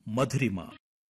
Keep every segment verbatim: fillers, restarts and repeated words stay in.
మధురిమ.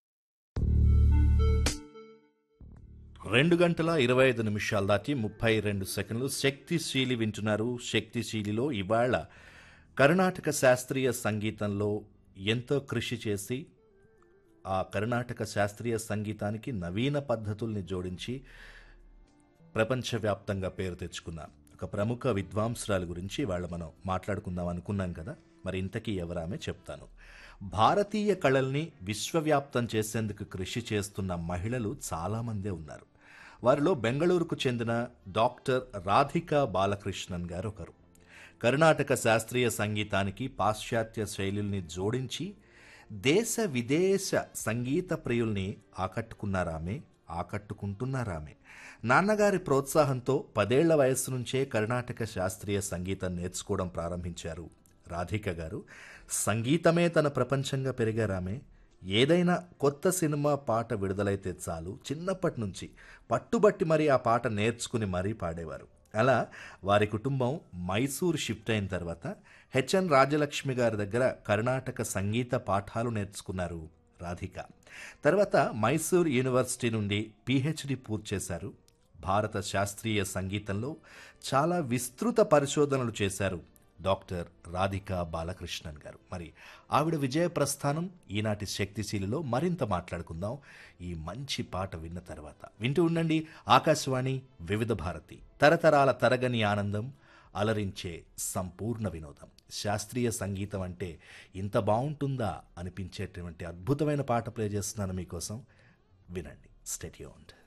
రెండు గంటల ఇరవై ఐదు నిమిషాలు దాటి ముప్పై రెండు సెకండ్లు. శక్తిశీలి వింటున్నారు. శక్తిశీలిలో ఇవాళ కర్ణాటక శాస్త్రీయ సంగీతంలో ఎంతో కృషి చేసి ఆ కర్ణాటక శాస్త్రీయ సంగీతానికి నవీన పద్ధతుల్ని జోడించి ప్రపంచవ్యాప్తంగా పేరు తెచ్చుకున్న ఒక ప్రముఖ విద్వాంసురాలు గురించి ఇవాళ మనం మాట్లాడుకుందాం అనుకున్నాం కదా. మరి ఇంతకీ ఎవరామె చెప్తాను. భారతీయ కళల్ని విశ్వవ్యాప్తం చేసేందుకు కృషి చేస్తున్న మహిళలు చాలామందే ఉన్నారు. వారిలో బెంగళూరుకు చెందిన డాక్టర్ రాధికా బాలకృష్ణన్ గారు ఒకరు. కర్ణాటక శాస్త్రీయ సంగీతానికి పాశ్చాత్య శైలుల్ని జోడించి దేశ విదేశ సంగీత ప్రియుల్ని ఆకట్టుకున్నారామె, ఆకట్టుకుంటున్నారామె. నాన్నగారి ప్రోత్సాహంతో పదేళ్ల వయస్సు నుంచే కర్ణాటక శాస్త్రీయ సంగీతం నేర్చుకోవడం ప్రారంభించారు రాధిక గారు. సంగీతమే తన ప్రపంచంగా పెరిగారామె. ఏదైనా కొత్త సినిమా పాట విడుదలైతే చాలు చిన్నప్పటి నుంచి పట్టుబట్టి మరీ ఆ పాట నేర్చుకుని మరీ పాడేవారు. అలా వారి కుటుంబం మైసూర్ షిఫ్ట్ అయిన తర్వాత హెచ్ఎన్ రాజలక్ష్మి గారి దగ్గర కర్ణాటక సంగీత పాఠాలు నేర్చుకున్నారు రాధిక. తర్వాత మైసూర్ యూనివర్సిటీ నుండి పిహెచ్డి పూర్తి చేశారు. భారత శాస్త్రీయ సంగీతంలో చాలా విస్తృత పరిశోధనలు చేశారు డాక్టర్ రాధికా బాలకృష్ణన్ గారు. మరి ఆవిడ విజయ ప్రస్థానం ఈనాటి శక్తిశీలిలో మరింత మాట్లాడుకుందాం ఈ మంచి పాట విన్న తర్వాత. వింటూ ఉండండి ఆకాశవాణి వివిధ భారతి, తరతరాల తరగని ఆనందం, అలరించే సంపూర్ణ వినోదం. శాస్త్రీయ సంగీతం అంటే ఇంత బాగుంటుందా అనిపించేటువంటి అద్భుతమైన పాట ప్లే చేస్తున్నాను మీకోసం. వినండి. Stay tuned.